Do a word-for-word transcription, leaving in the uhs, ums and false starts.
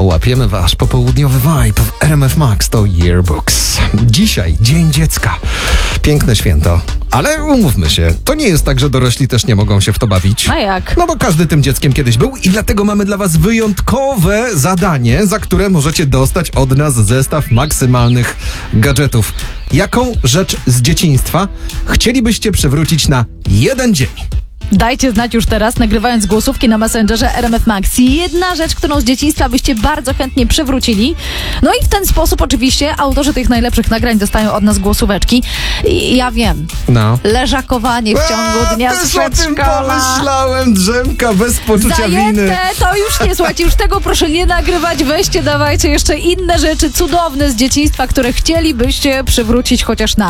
Łapiemy wasz popołudniowy vibe w R M F Max, to Yearbooks. Dzisiaj Dzień Dziecka. Piękne święto. Ale umówmy się, to nie jest tak, że dorośli też nie mogą się w to bawić. A jak? No bo każdy tym dzieckiem kiedyś był i dlatego mamy dla was wyjątkowe zadanie, za które możecie dostać od nas zestaw maksymalnych gadżetów. Jaką rzecz z dzieciństwa chcielibyście przywrócić na jeden dzień? Dajcie znać już teraz, nagrywając głosówki na Messengerze R M F Max. Jedna rzecz, którą z dzieciństwa byście bardzo chętnie przywrócili. No i w ten sposób oczywiście autorzy tych najlepszych nagrań dostają od nas głosóweczki. I ja wiem, No. leżakowanie w ciągu dnia z Też o tym przedszkola. pomyślałem, drzemka bez poczucia winy. Zajęte, to już nie, słuchajcie, już tego proszę nie nagrywać, weźcie, dawajcie jeszcze inne rzeczy cudowne z dzieciństwa, które chcielibyście przywrócić chociaż na